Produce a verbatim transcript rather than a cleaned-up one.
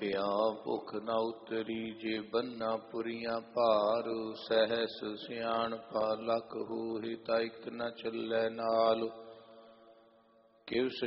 ਭੁਖਿਆ ਭੁਖ ਨ ਉਤਰੀ, ਜੇ ਬੰਨਾ ਪੁਰੀਆਂ ਭਾਰ। ਸਹਿਸ ਸਿਆਣਪਾ ਲਖ ਹੋਹਿ, ਤਾ ਇਕ ਨ ਚੱਲੈ ਨਾਲ। ਕਿਵ